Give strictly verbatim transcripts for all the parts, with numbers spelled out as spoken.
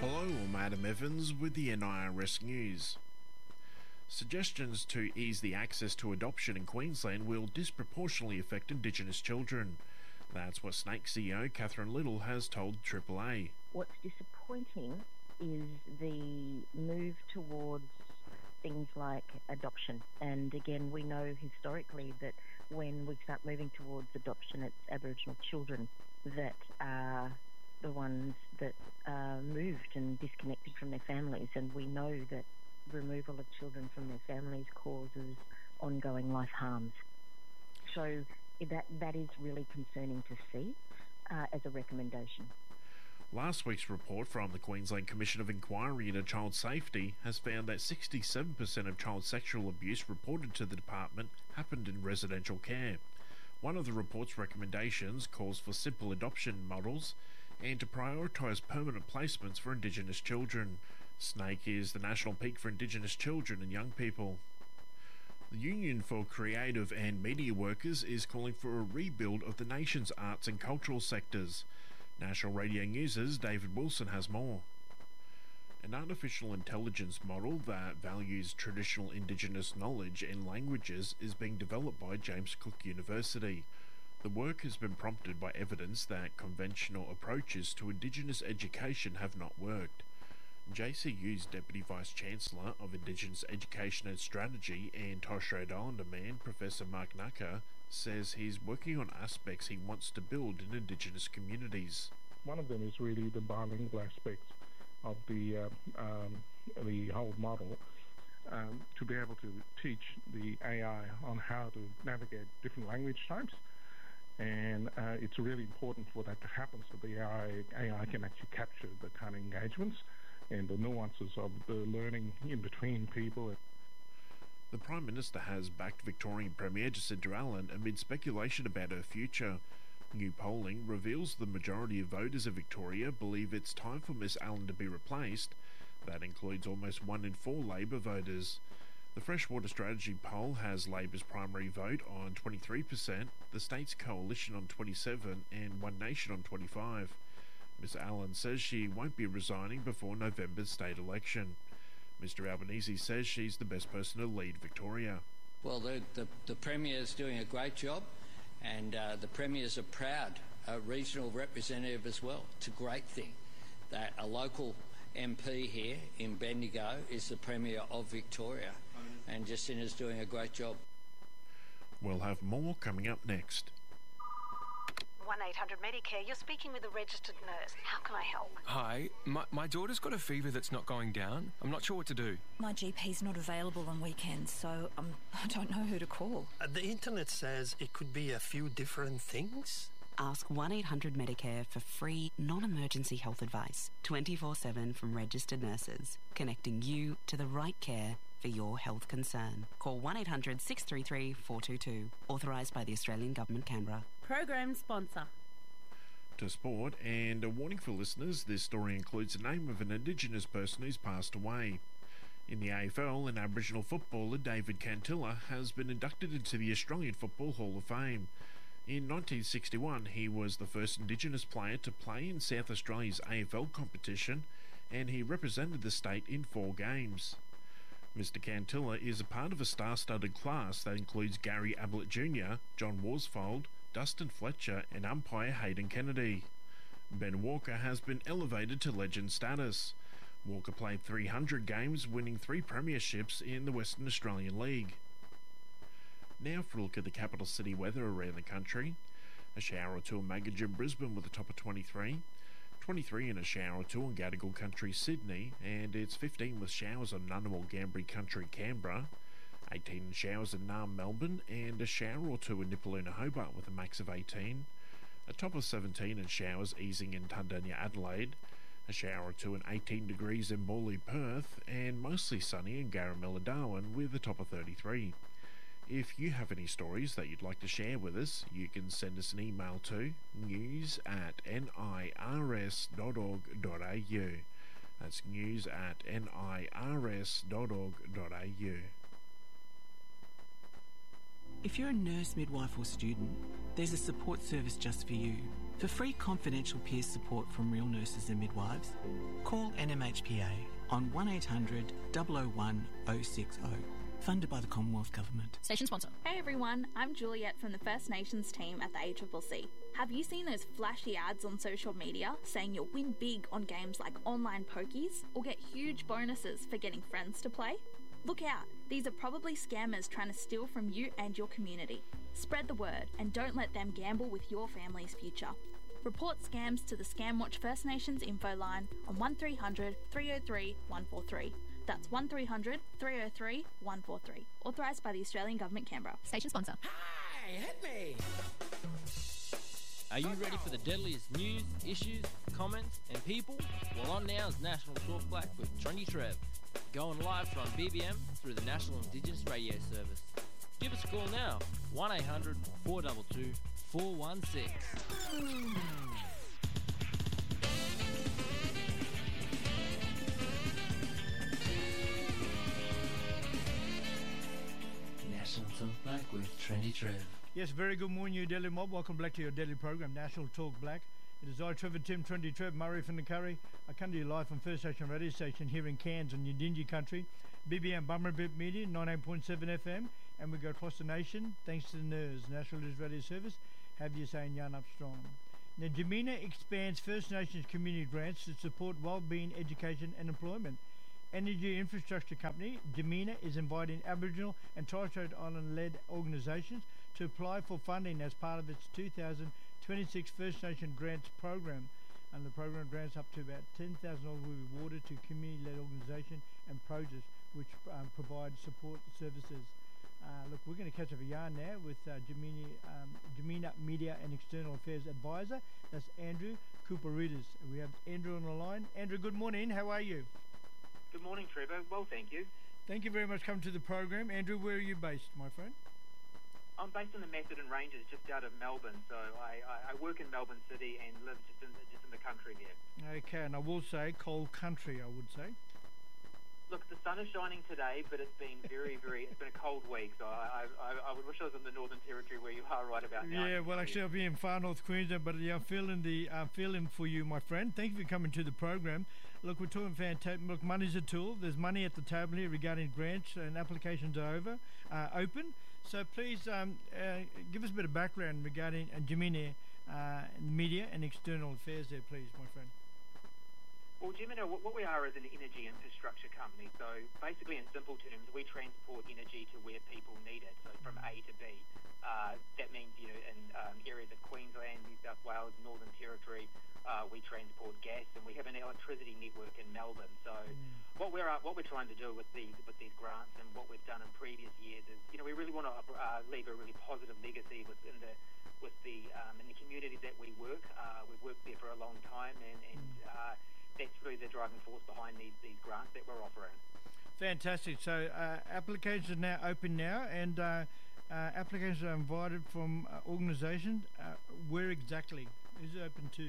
Hello, I'm Adam Evans with the N I R S News. Suggestions to ease the access to adoption in Queensland will disproportionately affect Indigenous children. That's what Snake C E O Catherine Little has told Triple A. What's disappointing is the move towards things like adoption. And again, we know historically that when we start moving towards adoption, it's Aboriginal children that are the ones that are moved and disconnected from their families. And we know that removal of children from their families causes ongoing life harms. So that that is really concerning to see uh, as a recommendation. Last week's report from the Queensland Commission of Inquiry into Child Safety has found that sixty-seven percent of child sexual abuse reported to the department happened in residential care. One of the report's recommendations calls for simple adoption models and to prioritise permanent placements for Indigenous children. Snake is the national peak for Indigenous children and young people. The Union for Creative and Media Workers is calling for a rebuild of the nation's arts and cultural sectors. National Radio News' David Wilson has more. An artificial intelligence model that values traditional Indigenous knowledge and languages is being developed by James Cook University. The work has been prompted by evidence that conventional approaches to Indigenous education have not worked. J C U's Deputy Vice-Chancellor of Indigenous Education and Strategy and Torres Strait Islander man, Professor Mark Naka, says he's working on aspects he wants to build in Indigenous communities. One of them is really the bilingual aspects of the uh, um, the whole model, um, to be able to teach the A I on how to navigate different language types. And uh, it's really important for that to happen so the A I, A I can actually capture the kind of engagements and the nuances of the learning in between people. The Prime Minister has backed Victorian Premier Jacinta Allan amid speculation about her future. New polling reveals the majority of voters of Victoria believe it's time for Miss Allan to be replaced. That includes almost one in four Labor voters. The Freshwater Strategy poll has Labor's primary vote on twenty-three percent, the State's Coalition on twenty-seven percent and One Nation on twenty-five percent. Miss Allan says she won't be resigning before November's state election. Mister Albanese says she's the best person to lead Victoria. Well, the, the, the Premier's doing a great job, and uh, the Premier's a proud uh, regional representative as well. It's a great thing that a local M P here in Bendigo is the Premier of Victoria, and Jacinta's doing a great job. We'll have more coming up next. one eight hundred Medicare, you're speaking with a registered nurse. How can I help? Hi, my, my daughter's got a fever that's not going down. I'm not sure what to do. My G P's not available on weekends, so um, I don't know who to call. Uh, the internet says it could be a few different things. Ask one eight hundred Medicare for free, non-emergency health advice, twenty-four seven from registered nurses, connecting you to the right care for your health concern. Call one eight hundred six three three four two two. Authorised by the Australian Government, Canberra. Program sponsor. To sport, and a warning for listeners, this story includes the name of an Indigenous person who's passed away. In the A F L, an Aboriginal footballer, David Cantilla, has been inducted into the Australian Football Hall of Fame. In nineteen sixty-one, he was the first Indigenous player to play in South Australia's A F L competition, and he represented the state in four games. Mister Cantilla is a part of a star-studded class that includes Gary Ablett Junior, John Worsfold, Dustin Fletcher and umpire Hayden Kennedy. Ben Walker has been elevated to legend status. Walker played three hundred games, winning three premierships in the Western Australian League. Now for a look at the capital city weather around the country. A shower or two in Magogin, Brisbane with a top of twenty-three. twenty-three and a shower or two in Gadigal Country, Sydney, and it's fifteen with showers on Ngunnawal, Ngambri Country, Canberra. eighteen showers in Naarm, Melbourne, and a shower or two in Nipaluna, Hobart with a max of eighteen. A top of seventeen and showers easing in Tundanya, Adelaide. A shower or two in eighteen degrees in Morley, Perth, and mostly sunny in Garamilla, Darwin with a top of thirty-three. If you have any stories that you'd like to share with us, you can send us an email to news at nirs dot org dot a u. That's news at nirs dot org dot a u. If you're a nurse, midwife or student, there's a support service just for you. For free confidential peer support from real nurses and midwives, call N M H P A on one eight hundred, zero zero one, zero six zero. Funded by the Commonwealth Government. Station sponsor. Hey everyone, I'm Juliet from the First Nations team at the A C C C. Have you seen those flashy ads on social media saying you'll win big on games like online pokies or get huge bonuses for getting friends to play? Look out, these are probably scammers trying to steal from you and your community. Spread the word and don't let them gamble with your family's future. Report scams to the Scamwatch First Nations info line on one three hundred, three oh three, one four three. That's one three hundred, three oh three, one four three. Authorised by the Australian Government, Canberra. Station sponsor. Hi, hit me! Are you ready for the deadliest news, issues, comments and people? Well, on now is National Talk Black with Trendy Trev. Going live from B B M through the National Indigenous Radio Service. Give us a call now, one eight hundred, four two two, four one six. National Talk Black with Trendy Trev. Yes, very good morning, you Daily Mob. Welcome back to your daily program, National Talk Black. It is I, Trevor Tim, Trendy Trev, Murray from the Curry. I come to you live from First Nation Radio Station here in Cairns on Yindinji Country. B B M Bummerbip Media, ninety-eight point seven F M. And we go across the nation, thanks to the N E R S, National News Radio Service. Have you saying yarn up strong. Now, Jamina expands First Nations community grants to support wellbeing, education and employment. Energy infrastructure company, Jamina, is inviting Aboriginal and Torres Strait Island-led organisations to apply for funding as part of its two thousand twenty-six First Nation Grants program. And the program grants up to about ten thousand dollars will be awarded to community-led organisations and projects which um, provide support services. Uh, look, we're going to catch up a yarn now with uh, Jamina, um, Jamina Media and External Affairs Advisor. That's Andrew Kouparides. We have Andrew on the line. Andrew, good morning. How are you? Good morning, Trevor. Well, thank you. Thank you very much for coming to the program. Andrew, where are you based, my friend? I'm based in the Macedon Ranges, just out of Melbourne. So I, I, I work in Melbourne City and live just in, just in the country here. Okay, and I will say cold country, I would say. Look, the sun is shining today, but it's been very, very, it's been a cold week, so I, I, I would wish I was in the Northern Territory where you are right about now. Yeah, well, actually, I'll be in far North Queensland, but yeah, I'm feeling the, I'm feeling for you, my friend. Thank you for coming to the program. Look, we're talking fantastic. Look, money's a tool. There's money at the table here regarding grants, and applications are over, uh, open. So please um, uh, give us a bit of background regarding uh, Jamina uh, Media and External Affairs there, please, my friend. Well, Jamina, what we are is an energy infrastructure company. So basically, in simple terms, we transport energy to where people need it. So from A to B. Uh, that means, you know, in um, areas of Queensland, New South Wales, Northern Territory, uh, we transport gas, and we have an electricity network in Melbourne. So mm. what we're uh, what we're trying to do with these with these grants and what we've done in previous years is, you know, we really want to uh, leave a really positive legacy within the with the um, in the community that we work. Uh, we've worked there for a long time, and and uh, that's really the driving force behind these these grants that we're offering. Fantastic. So uh, applications are now open now, and uh, uh, applications are invited from uh, organisations. Uh, where exactly is it open to?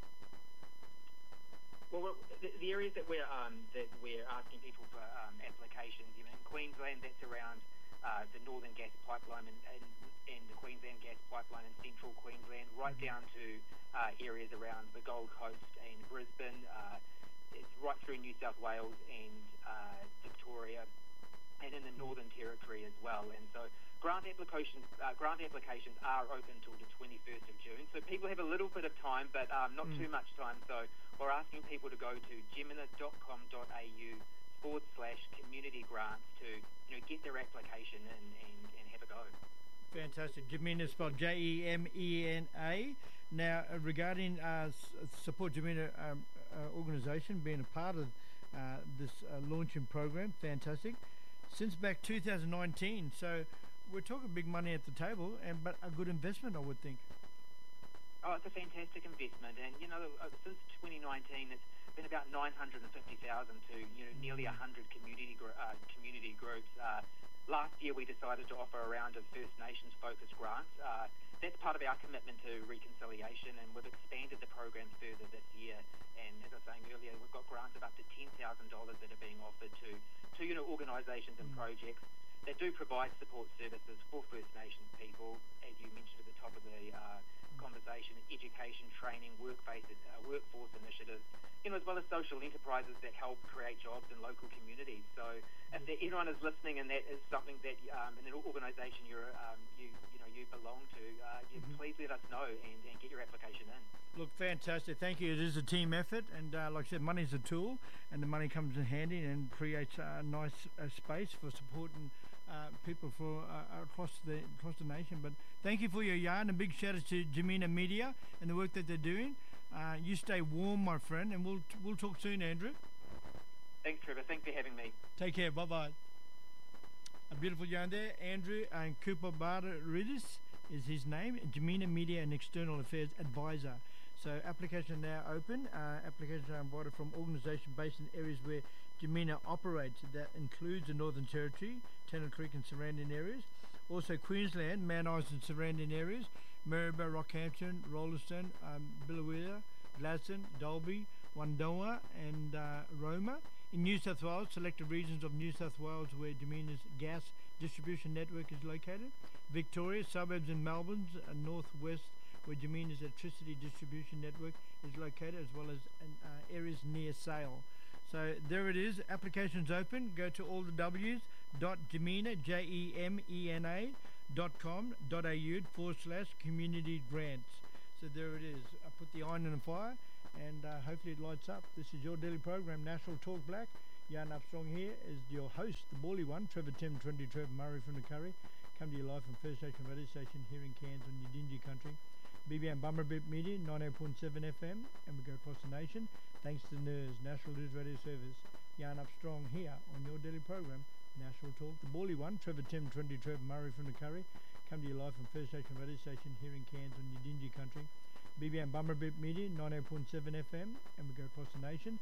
Well, the, the areas that we're um, that we're asking people for um, applications, you know, in Queensland, that's around uh, the Northern Gas Pipeline and, and, and the Queensland Gas Pipeline in central Queensland, right down to uh, areas around the Gold Coast and Brisbane. Uh, it's right through New South Wales and uh, Victoria, and in the Northern Territory as well. And so grant applications uh, grant applications are open till the twenty-first of June. So people have a little bit of time, but um, not mm. too much time. So we're asking people to go to jamina dot com dot a u forward slash community grants to, you know, get their application in and, and have a go. Fantastic. Jamina is spelled J E M E N A. Now, uh, regarding uh, s- Support Jamina um, uh, organisation being a part of uh, this uh, launching program, fantastic. Since back two thousand nineteen, so we're talking big money at the table, and but a good investment, I would think. Oh, it's a fantastic investment, and you know, uh, since twenty nineteen, it's been about nine hundred fifty thousand to, you know, nearly one hundred community gr- uh, community groups. Uh, last year, we decided to offer a round of First Nations focused grants. Uh, that's part of our commitment to reconciliation, and we've expanded the program further this year. And as I was saying earlier, we've got grants of up to ten thousand dollars that are being offered to, to you know, organisations and projects that do provide support services for First Nations people, as you mentioned at the top of the uh, conversation, education, training, work-based uh, workforce initiatives, you know, as well as social enterprises that help create jobs in local communities. So if there, anyone is listening and that is something that um, in an organisation you're, um, you you know you belong to, uh, you Mm-hmm. please let us know and, and get your application in. Look, fantastic. Thank you. It is a team effort, and uh, like I said, money's a tool, and the money comes in handy and creates a nice uh, space for supporting uh, people for uh, across the across the nation. But thank you for your yarn, and big shout out to Jamina Media and the work that they're doing. Uh, you stay warm, my friend, and we'll we'll talk soon, Andrew. Thanks, Trevor. Thanks for having me. Take care. Bye bye. A beautiful yarn there, Andrew and Cooper Barteridis is his name. Jamina Media and External Affairs Advisor. So applications now open. Uh, applications are invited from organisations based in areas where Jamina operates. That includes the Northern Territory, Tennant Creek and surrounding areas. Also Queensland, Mount Isa and surrounding areas, Maryborough, Rockhampton, Rolleston, um, Billawea, Gladstone, Dalby, Wandoa and uh, Roma. In New South Wales, selected regions of New South Wales where Jamina's gas distribution network is located. Victoria, suburbs in Melbourne, uh, northwest where Jamina's electricity distribution network is located, as well as in, uh, areas near Sale. So there it is. Applications open. Go to all the W's dot Jamena, J E M E N A dot com dot A U forward slash community grants. So there it is. I put the iron in the fire, and uh, hopefully it lights up. This is your daily program, National Talk Black. Jan Armstrong here is your host, the bally one, Trevor Tim, Trinity Trevor Murray from the Curry. Come to you live from First Station Radio Station here in Cairns on Yidinji Country. B B M Bummerbip Media, ninety-eight point seven F M, and we go across the nation. Thanks to N E R S, National News Radio Service. Jan Armstrong here on your daily program, National Talk. The bally one, Trevor Tim, Trinity Trevor Murray from the Curry. Come to you live from First Station Radio Station here in Cairns on Yidinji Country. B B M Bummerbip Media, ninety-eight point seven F M, and we go across the nation.